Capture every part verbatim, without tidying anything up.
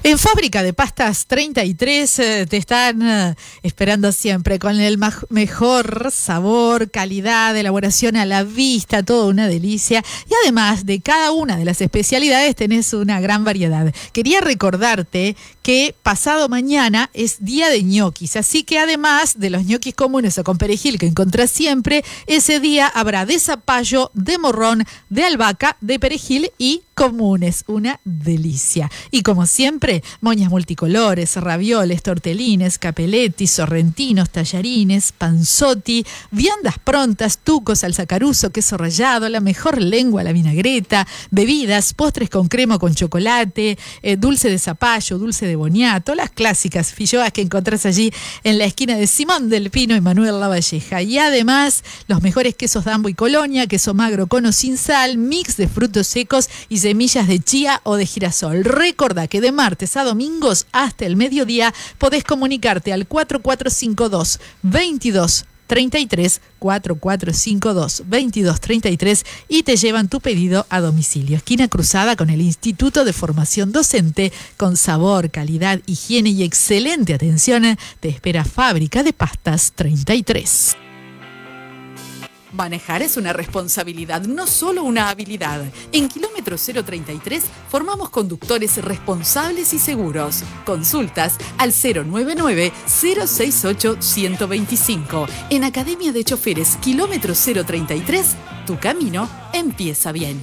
En Fábrica de Pastas treinta y tres eh, te están eh, esperando siempre con el ma- mejor sabor, calidad, elaboración a la vista, toda una delicia. Y además de cada una de las especialidades tenés una gran variedad. Quería recordarte que pasado mañana es día de ñoquis, así que además de los ñoquis comunes o con perejil que encontrás siempre, ese día habrá de zapallo, de morrón, de albahaca, de perejil y comunes, una delicia. Y como siempre, moñas multicolores, ravioles, tortelines, capeletti, sorrentinos, tallarines, panzotti, viandas prontas, tucos, salsa caruso, queso rallado, la mejor lengua, la vinagreta, bebidas, postres con crema o con chocolate, eh, dulce de zapallo, dulce de boniato, las clásicas filloas que encontrás allí en la esquina de Simón del Pino y Manuel Lavalleja. Y además, los mejores quesos Dambo y Colonia, queso magro con o sin sal, mix de frutos secos y semillas de chía o de girasol. Recordá que de martes a domingos hasta el mediodía podés comunicarte al cuatro cuatro cinco dos, veintidós treinta y tres, cuatro cuatro cinco dos, veintidós treinta y tres y te llevan tu pedido a domicilio. Esquina cruzada con el Instituto de Formación Docente, con sabor, calidad, higiene y excelente atención. Te espera Fábrica de Pastas treinta y tres. Manejar es una responsabilidad, no solo una habilidad. En Kilómetro cero treinta y tres formamos conductores responsables y seguros. Consultas al cero nueve nueve, cero seis ocho, uno dos cinco. En Academia de Choferes Kilómetro cero treinta y tres, tu camino empieza bien.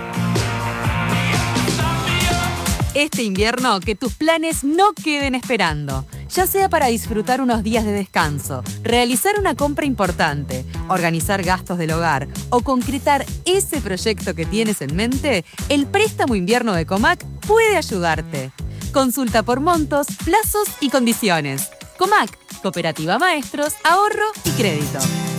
Este invierno, que tus planes no queden esperando. Ya sea para disfrutar unos días de descanso, realizar una compra importante, organizar gastos del hogar o concretar ese proyecto que tienes en mente, el préstamo invierno de Comac puede ayudarte. Consulta por montos, plazos y condiciones. Comac, Cooperativa Maestros, Ahorro y Crédito.